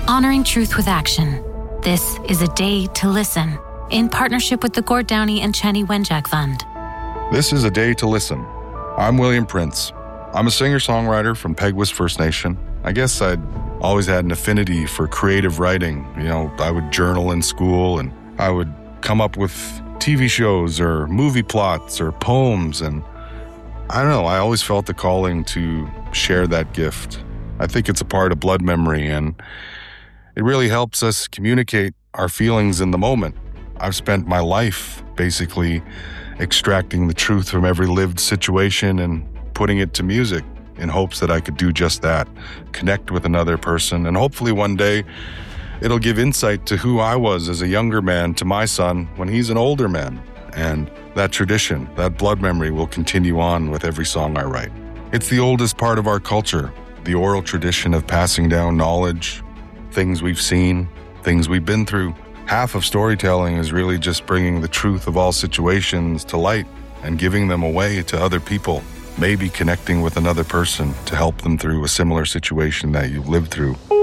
Honoring truth with action. This is A Day to Listen, in partnership with the Gord Downey and Chenny Wenjack Fund. This is A Day to Listen. I'm William Prince. I'm a singer-songwriter from Peguis First Nation. I guess I'd always had an affinity for creative writing. I would journal in school and I would come up with TV shows or movie plots or poems. And I don't know, I always felt the calling to share that gift. I think it's a part of blood memory and it really helps us communicate our feelings in the moment. I've spent my life basically extracting the truth from every lived situation and putting it to music in hopes that I could do just that, connect with another person, and hopefully one day it'll give insight to who I was as a younger man to my son when he's an older man. And that tradition, that blood memory will continue on with every song I write. It's the oldest part of our culture, the oral tradition of passing down knowledge, things we've seen, things we've been through. Half of storytelling is really just bringing the truth of all situations to light and giving them away to other people, maybe connecting with another person to help them through a similar situation that you've lived through.